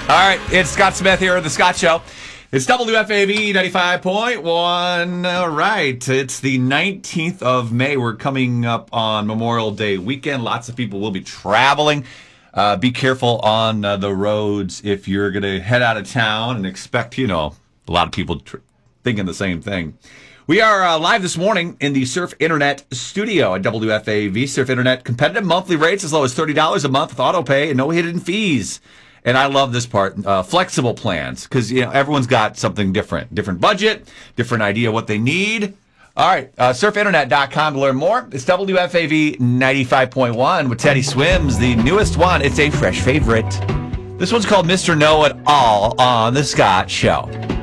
All right, it's Scott Smith here at The Scott Show. It's WFAB 95.1. All right, it's the 19th of May. We're coming up on Memorial Day weekend. Lots of people will be traveling. Be careful on the roads if you're going to head out of town and expect, a lot of people thinking the same thing. We are live this morning in the Surf Internet studio at WFAV. Surf Internet competitive monthly rates as low as $30 a month with auto pay and no hidden fees. And I love this part, flexible plans, because everyone's got something different budget, different idea what they need. All right, surfinternet.com to learn more. It's WFAV 95.1 with Teddy Swims, the newest one. It's a fresh favorite. This one's called Mr. Know-It-All on The Scott Show.